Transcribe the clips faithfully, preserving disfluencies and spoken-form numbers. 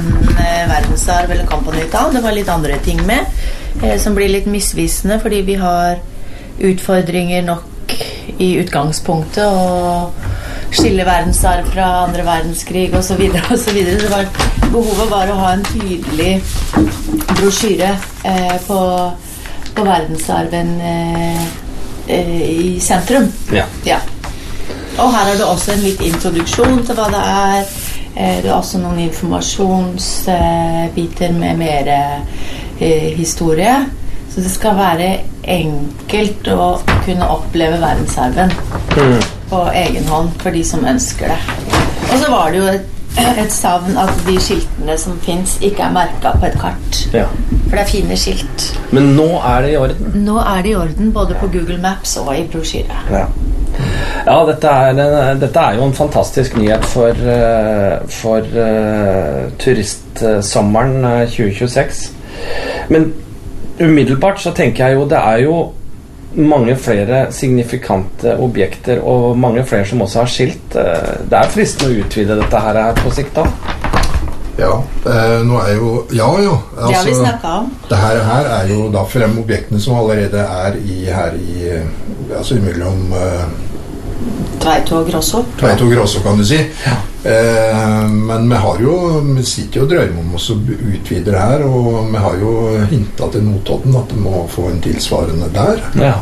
en eh, verdensarv eller Company Town. Det var litt andre ting med, eh, som blir litt misvisende, fordi vi har utfordringer nok i utgangspunktet, og skille verdensarv fra andre verdenskrig, og så videre, og så videre. Det var, behovet var å ha en tydelig brosjyre eh, på, på verdensarven eh, eh, i sentrum. Ja. Ja. Og her er det også en litt introduksjon til hva det er. Det er også noen informasjonsbiter med mer eh, historie. Så det skal være enkelt å kunne oppleve verdensarven mm. på egen hånd for de som ønsker det. Og så var det jo et, et savn at de skiltene som finnes ikke er merket på et kart. Ja. For det er fine skilt. Men nå er det i orden? Nå er det i orden, både på Google Maps og i brosjyre. Ja. Ja, dette er, dette er jo en fantastisk nyhet for, for uh, turistsommeren tjue tjueseks. Men umiddelbart så tenker jeg jo det er jo mange flere signifikante objekter og mange flere som også har skilt. Det er fristende å utvide dette her på sikt da. Ja, eh, nå er jo ja, jo altså, det har vi snakket om. Det her, her er jo da frem objektene som allerede er i, her i altså imellom uh, Tveito og Grosso. Tveito og Grosso, kan du si. Ja. Eh, men vi har jo vi sitter jo og drømmer om oss å utvide det her, og vi har jo hintet til Notodden at det må få en tilsvarende der. Ja.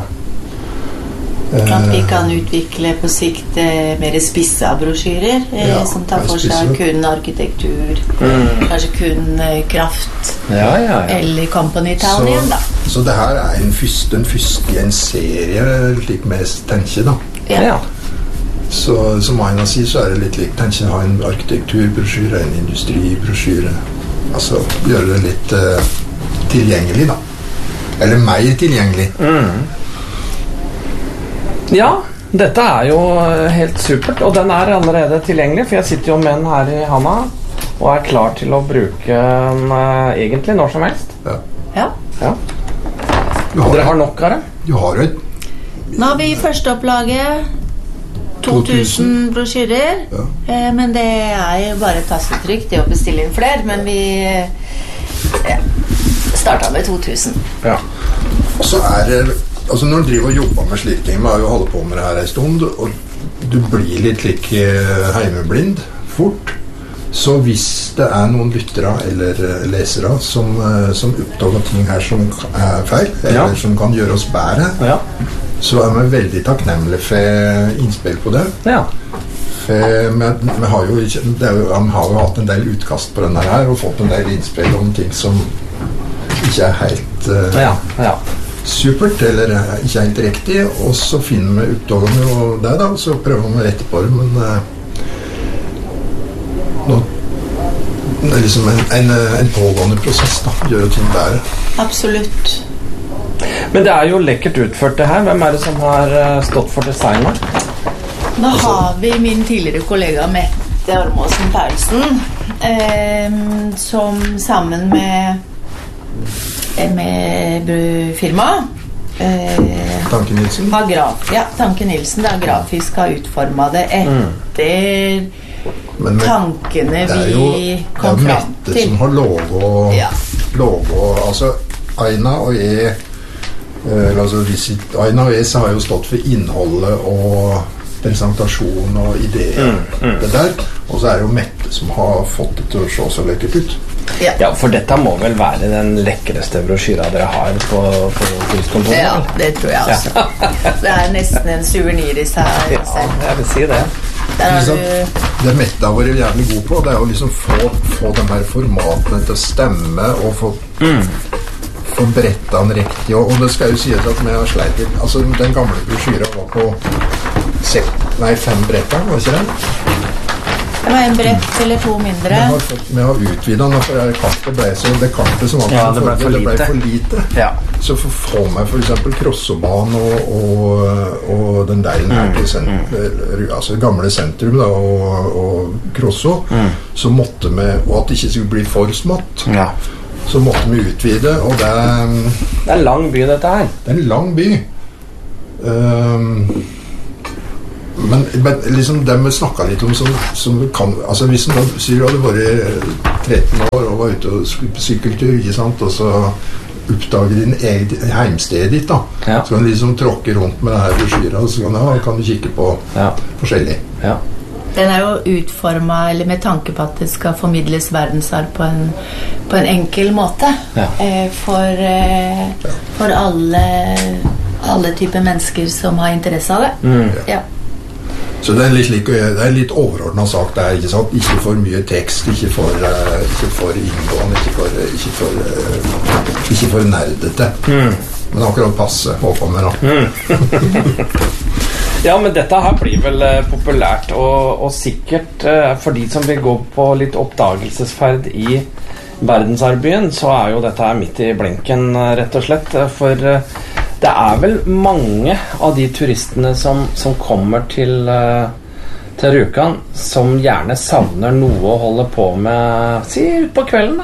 At vi kan utvikle på sikt eh, mer spissa brosjyrer eh, ja, som tar for seg kun arkitektur, mm. kanskje kun eh, kraft, ja, ja, ja. eller Company Town så, igjen da. Så det her er en første, en første i en serie, slik vi tenker da. Ja. Ja. Så som Aina sier, så er det litt likt. Tenker å ha en arkitekturbrosjyre, en industribrosjyre. Altså gjøre det litt uh, tilgjengelig da. Eller mer tilgjengelig. Mm. Ja, dette er jo helt supert, og den er allerede tilgjengelig, for jeg sitter jo med den her i handa, og er klar til å bruke den uh, egentlig når som helst. Ja. Ja. Ja. Og dere har nok av det? Du har et... Nå har vi i første opplaget to tusen brosjyrer, ja. eh, men det er jo bare et tastetrykk, det å bestille inn flere, men vi ja, startet med to tusen. Ja. Og så er det... Altså når du driver og jobber med slike ting, vi har jo holdt på med det her en stund, og du blir litt like heimeblind fort, så hvis det er noen lyttere eller lesere som, som oppdager ting her som er feil, eller ja. Som kan gjøre oss bedre, ja. Så er vi veldig takknemlige for innspill på det. Ja. For vi, vi, har jo ikke, det er jo, vi har jo hatt en del utkast på denne her, og fått en del innspill om ting som ikke er helt... Uh, ja, ja. supert, eller ikke helt riktig, og så finner vi oppdagene og det da, så prøver vi å rette på det, men uh, nå, det er liksom en, en, en pågående prosess da, gjør ting bedre. Absolutt. Men det er jo lekkert utført det her. Hvem er det som har stått for designet? Nå har vi min tidligere kollega Mette Ormåsen Paulsen, eh, som sammen med med firma eh, Tanke Nilsen har graf, ja, Tanke Nilsen da, grafisk har utformet det etter mm. tankene jo, vi kom fram til. Det er jo Mette som har logo, ja. logo altså Aina og jeg eh, altså, visit, Aina og jeg så har jo stått for innholdet og presentasjon og ideer mm, mm. det der, og så er det jo Mette som har fått det til å se så lekkert ut. Ja. Ja, for dette må vel være den lekkerste brosjyra dere har på, på turistkontoret? Ja, det tror jeg også. Ja. Det er nesten en souvenir i seg. Ja, jeg vil si det. Der har du... Det Mette har vært jævlig god på, det er å liksom få, få de her formatene til å stemme og få, mm. få brettet den riktig. Og, og det skal jo sies at vi har sleit litt. Altså, den gamle brosjyra var på sek, nei, fem bretter, var ikke det? Det var en brett eller to mindre. Vi har, fått, vi har utvidet den, for det kartet ble så det kartet som var ja, det ble for, det ble lite. for lite. Ja. Så for å få med for eksempel Krossobanen og, og, og den der mm, mm. altså gamle sentrum da, og, og Krosso, mm. så måtte vi, og at det ikke skulle bli for smått, ja. så måtte vi utvide, og det det er en lang by dette her. Det er en lang by. Um, Men, men liksom det vi snakket litt om som, som kan, altså hvis du sier du hadde vært tretten år og var ute og skulle på sykkeltur, ikke sant, og så oppdager din eget heimsted ditt da, ja. så kan du liksom tråkke rundt med det her brosjyra, og så kan, ja, kan du kikke på ja. forskjellig. Ja. Den er jo utformet eller med tanke på at det skal formidles verdensarv på en, på en enkel måte ja. eh, for, eh, Ja. for alle, alle typer mennesker som har interesse av det. Mm. Ja. Så det er litt, like, det er litt overordnet sagt det er, ikke sant? Ikke for mye tekst, ikke for, uh, ikke for inngående, ikke for, ikke for, uh, ikke for nerdete. Mm. Men akkurat passe, håper vi da. Mm. Ja, men dette her blir vel uh, populært, og, og sikkert uh, for de som vil gå på litt oppdagelsesferd i verdensarvbyen, så er jo dette her midt i blinken, uh, rett og slett, for uh, det er vel mange av de turistene som, som kommer til, uh, til Rjukan, som gjerne savner noe å holde på med, si, ut på kvelden da.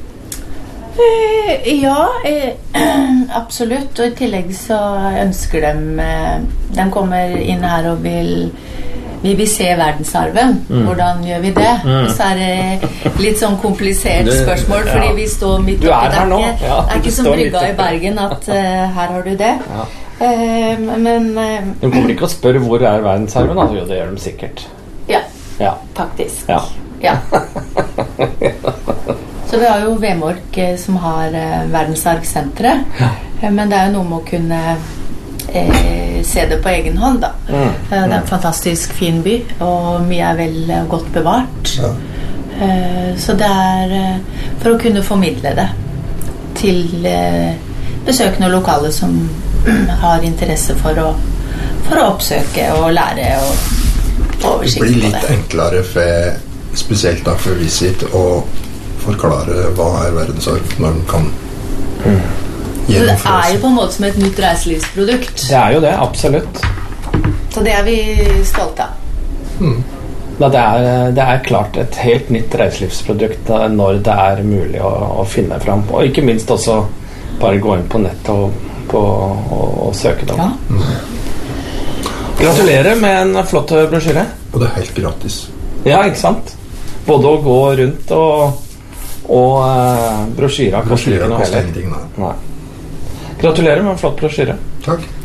Eh, ja, eh, absolutt. Og i tillegg så ønsker de eh, De kommer inn her og vil Vi vil se verdensarven. Mm. Hvordan gjør vi det? Mm. Så er det litt sånn komplisert spørsmål, fordi ja. vi står midt oppi det. Nå. Det Ja, er ikke som brygga i Bergen at uh, her har du det. Ja. Uh, men uh, de kommer ikke å spørre hvor er verdensarven, altså. Jo, det gjør de sikkert. Ja, ja. faktisk. Ja. Ja. Så vi har jo Vemork eh, som har eh, verdensarvsenteret, ja. eh, men det er jo noe med å kunne eh, se det på egen hånd da. Mm. Eh, det er en fantastisk fin by, og mye er vel eh, godt bevart. Ja. Eh, så det er eh, for å kunne formidle det til eh, besøkende og lokale som har interesse for å, for å oppsøke og lære og oversikt på det. Det blir litt enklere for, spesielt da for Visit, og forklare hva er verdensarv når den kan mm. gjennomføres. Det er jo på en måte som et nytt reiselivsprodukt. Det er jo det, absolutt. Så det er vi stolte av. Mm. Ja, det, er, det er klart et helt nytt reiselivsprodukt når det er mulig å, å finne fram. Og ikke minst også bare gå inn på nett og, på, og, og søke det. Ja. Mm. Gratulerer med en flott brosjyre. Og det er helt gratis. Ja, ikke sant? Både å gå rundt og og uh, brosjyra koster ikke noe heller. Nei. Gratulerer med en flott brosjyre. Takk.